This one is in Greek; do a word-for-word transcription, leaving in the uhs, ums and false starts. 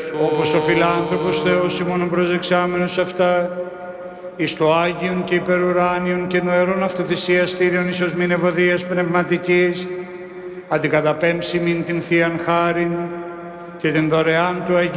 όπως ο φιλάνθρωπος Θεός ημών προσδεξάμενος αυτά, εις το Άγιον και υπερουράνιον και νοερών αυτοθυσιαστήριον εις οσμήν ευωδίας πνευματικής, αντικαταπέμψιμην την Θείαν Χάριν και την δωρεάν του Αγίου